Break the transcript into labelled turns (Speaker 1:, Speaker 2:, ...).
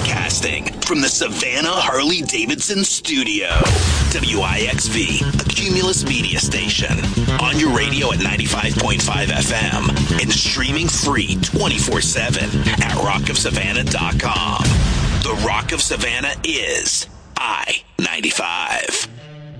Speaker 1: Broadcasting from the Savannah Harley-Davidson studio. WIXV, a Cumulus media station. On your radio at 95.5 FM and streaming free 24/7 at rockofsavannah.com. The Rock of Savannah is I-95.